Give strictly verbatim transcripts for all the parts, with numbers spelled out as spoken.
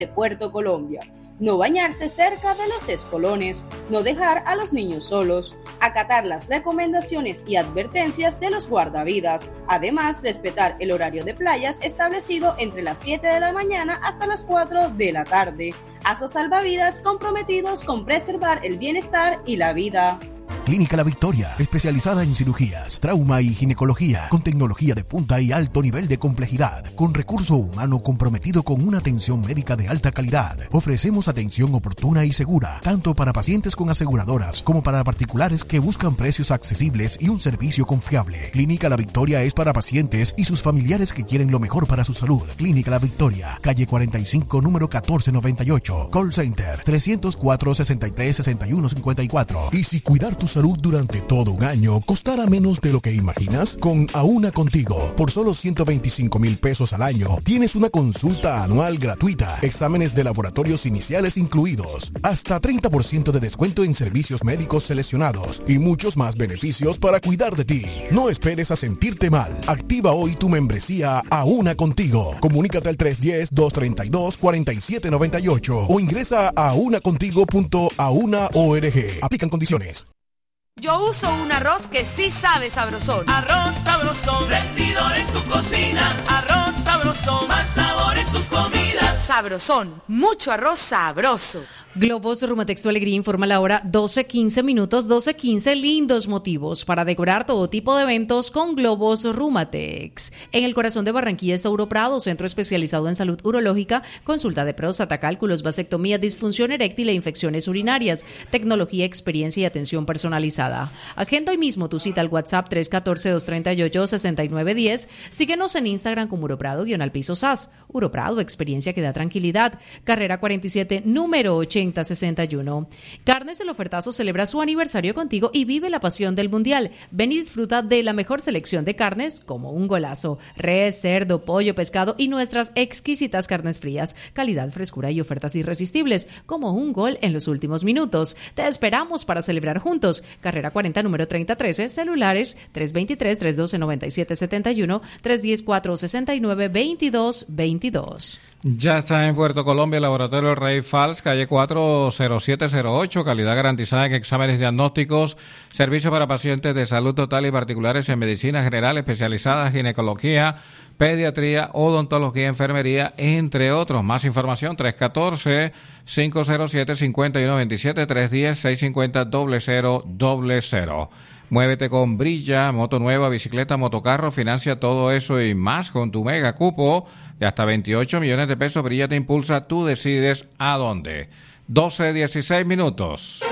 de Puerto Colombia. No bañarse cerca de los espolones, no dejar a los niños solos, acatar las recomendaciones y advertencias de los guardavidas, además respetar el horario de playas establecido entre las siete de la mañana hasta las cuatro de la tarde. Haz salvavidas comprometidos con preservar el bienestar y la vida. Clínica La Victoria, especializada en cirugías, trauma y ginecología, con tecnología de punta y alto nivel de complejidad, con recurso humano comprometido con una atención médica de alta calidad. Ofrecemos atención oportuna y segura, tanto para pacientes con aseguradoras como para particulares que buscan precios accesibles y un servicio confiable. Clínica La Victoria es para pacientes y sus familiares que quieren lo mejor para su salud. Clínica La Victoria, calle cuarenta y cinco, número catorce noventa y ocho, call center trescientos cuatro, sesenta y tres, sesenta y uno cincuenta y cuatro. Y si cuidar tu salud durante todo un año costará menos de lo que imaginas, con Aúna Contigo, por solo ciento veinticinco mil pesos al año, tienes una consulta anual gratuita, exámenes de laboratorios iniciales incluidos, hasta treinta por ciento de descuento en servicios médicos seleccionados y muchos más beneficios para cuidar de ti. No esperes a sentirte mal. Activa hoy tu membresía Aúna Contigo. Comunícate al tres uno cero, dos tres dos, cuatro siete nueve ocho o ingresa a aunacontigo punto auna punto org. Aplican condiciones. Yo uso un arroz que sí sabe sabrosón. Arroz sabrosón, rendidor en tu cocina. Arroz sabrosón, más sabor en tus comidas. Sabrosón, mucho arroz sabroso. Globos Rumatex Tu Alegría informa la hora doce quince minutos, doce quince, lindos motivos para decorar todo tipo de eventos con Globos Rumatex. En el corazón de Barranquilla está Uroprado, centro especializado en salud urológica, consulta de próstata, cálculos, vasectomía, disfunción eréctil e infecciones urinarias, tecnología, experiencia y atención personalizada. Agenda hoy mismo tu cita al WhatsApp tres uno cuatro, dos tres ocho, seis nueve uno cero. Síguenos en Instagram como Uroprado guión al piso S A S. Uroprado, experiencia que da tranquilidad. Carrera cuarenta y siete, número ochenta sesenta y uno. Carnes El Ofertazo celebra su aniversario contigo y vive la pasión del Mundial. Ven y disfruta de la mejor selección de carnes como un golazo. Res, cerdo, pollo, pescado y nuestras exquisitas carnes frías. Calidad, frescura y ofertas irresistibles como un gol en los últimos minutos. Te esperamos para celebrar juntos. Carrera cuarenta, número treinta trece. Celulares tres dos tres, tres uno dos, nueve siete siete uno, tres uno cero, cuatro seis nueve, dos dos dos dos. Ya está en Puerto Colombia el Laboratorio Rey Fals, calle cuatro cero siete cero ocho, calidad garantizada en exámenes diagnósticos, servicio para pacientes de salud total y particulares en medicina general, especializada, ginecología, pediatría, odontología, enfermería, entre otros. Más información, tres uno cuatro, cinco cero siete, cinco uno dos siete, tres uno cero, seis cinco cero, cero cero cero. Muévete con Brilla, moto nueva, bicicleta, motocarro, financia todo eso y más con tu mega cupo de hasta veintiocho millones de pesos. Brilla te impulsa, tú decides a dónde. doce dieciséis minutos.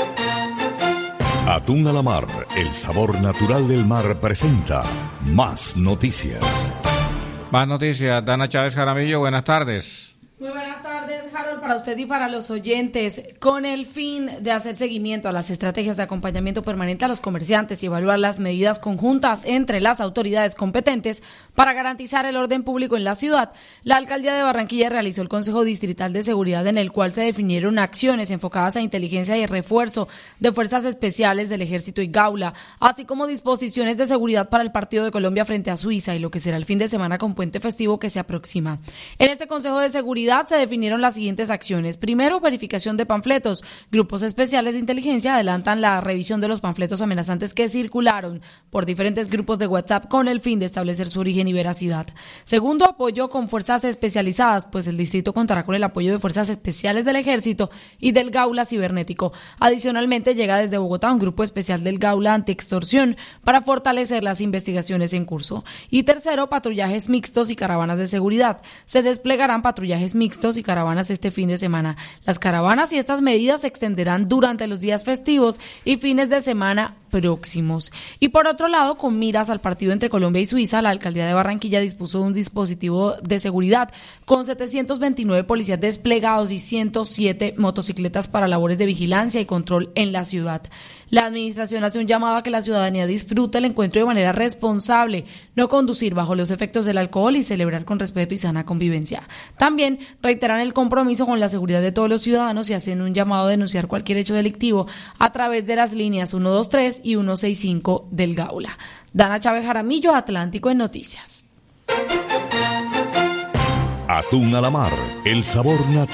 Atún a la Mar, el sabor natural del mar, presenta Más Noticias. Más noticias, Dana Chávez Jaramillo, buenas tardes. Muy buenas tardes, Harold, para usted y para los oyentes. Con el fin de hacer seguimiento a las estrategias de acompañamiento permanente a los comerciantes y evaluar las medidas conjuntas entre las autoridades competentes para garantizar el orden público en la ciudad, la Alcaldía de Barranquilla realizó el Consejo Distrital de Seguridad, en el cual se definieron acciones enfocadas a inteligencia y refuerzo de fuerzas especiales del Ejército y Gaula, así como disposiciones de seguridad para el partido de Colombia frente a Suiza y lo que será el fin de semana con puente festivo que se aproxima. En este Consejo de Seguridad se definieron las siguientes acciones. Primero, verificación de panfletos. Grupos especiales de inteligencia adelantan la revisión de los panfletos amenazantes que circularon por diferentes grupos de WhatsApp con el fin de establecer su origen y veracidad. Segundo, apoyo con fuerzas especializadas, pues el distrito contará con el apoyo de fuerzas especiales del Ejército y del Gaula Cibernético. Adicionalmente, llega desde Bogotá un grupo especial del Gaula Antiextorsión para fortalecer las investigaciones en curso. Y tercero, patrullajes mixtos y caravanas de seguridad. Se desplegarán patrullajes mixtos y caravanas este fin de semana. Las caravanas y estas medidas se extenderán durante los días festivos y fines de semana próximos. Y por otro lado, con miras al partido entre Colombia y Suiza, la Alcaldía de Barranquilla dispuso un dispositivo de seguridad con setecientos veintinueve policías desplegados y ciento siete motocicletas para labores de vigilancia y control en la ciudad. La administración hace un llamado a que la ciudadanía disfrute el encuentro de manera responsable, no conducir bajo los efectos del alcohol y celebrar con respeto y sana convivencia. También reiteran el compromiso con la seguridad de todos los ciudadanos y hacen un llamado a denunciar cualquier hecho delictivo a través de las líneas ciento veintitrés y ciento sesenta y cinco del Gaula. Dana Chávez Jaramillo, Atlántico en Noticias. Atún a la mar, el sabor natural